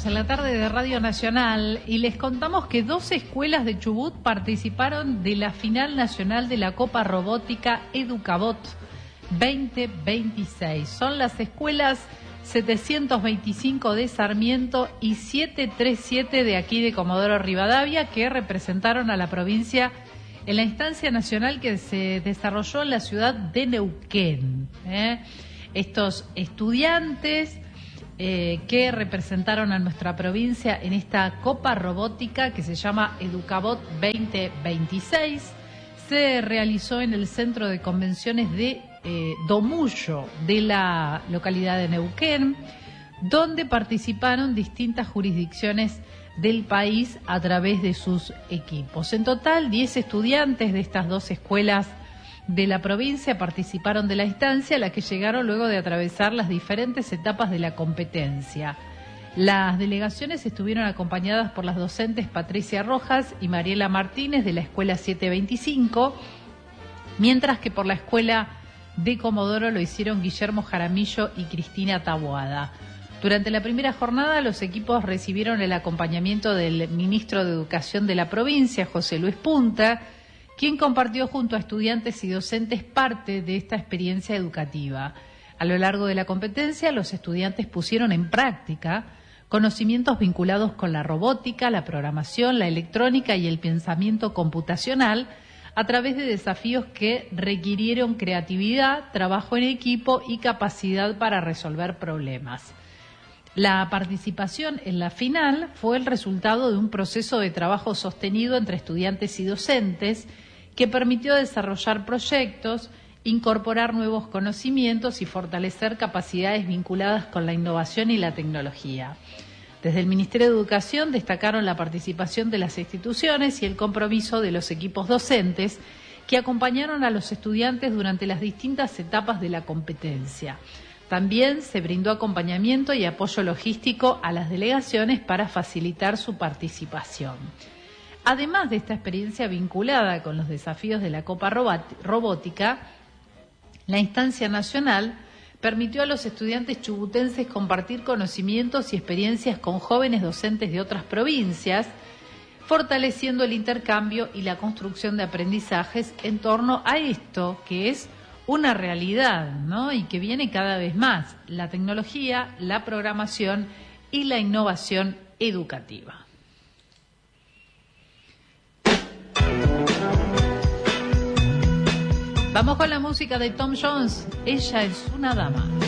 en la tarde de Radio Nacional y les contamos que 12 escuelas de Chubut participaron de la final nacional de la Copa Robótica Educabot 2026. Son las escuelas 725 de Sarmiento y 737 de aquí de Comodoro Rivadavia, que representaron a la provincia en la instancia nacional que se desarrolló en la ciudad de Neuquén. Estos estudiantes que representaron a nuestra provincia en esta Copa Robótica que se llama Educabot 2026, se realizó en el Centro de Convenciones de Domullo, de la localidad de Neuquén, donde participaron distintas jurisdicciones del país a través de sus equipos. En total, 10 estudiantes de estas dos escuelas de la provincia participaron de la instancia, a la que llegaron luego de atravesar las diferentes etapas de la competencia. Las delegaciones estuvieron acompañadas por las docentes Patricia Rojas y Mariela Martínez de la Escuela 725, mientras que por la Escuela de Comodoro lo hicieron Guillermo Jaramillo y Cristina Taboada. Durante la primera jornada, los equipos recibieron el acompañamiento del ministro de Educación de la provincia, José Luis Punta, quien compartió junto a estudiantes y docentes parte de esta experiencia educativa. A lo largo de la competencia, los estudiantes pusieron en práctica conocimientos vinculados con la robótica, la programación, la electrónica y el pensamiento computacional a través de desafíos que requirieron creatividad, trabajo en equipo y capacidad para resolver problemas. La participación en la final fue el resultado de un proceso de trabajo sostenido entre estudiantes y docentes que permitió desarrollar proyectos, incorporar nuevos conocimientos y fortalecer capacidades vinculadas con la innovación y la tecnología. Desde el Ministerio de Educación destacaron la participación de las instituciones y el compromiso de los equipos docentes que acompañaron a los estudiantes durante las distintas etapas de la competencia. También se brindó acompañamiento y apoyo logístico a las delegaciones para facilitar su participación. Además de esta experiencia vinculada con los desafíos de la Copa Robótica, la instancia nacional permitió a los estudiantes chubutenses compartir conocimientos y experiencias con jóvenes docentes de otras provincias, fortaleciendo el intercambio y la construcción de aprendizajes en torno a esto que es una realidad, ¿no? Y que viene cada vez más: la tecnología, la programación y la innovación educativa. Vamos con la música de Tom Jones. Ella es una dama.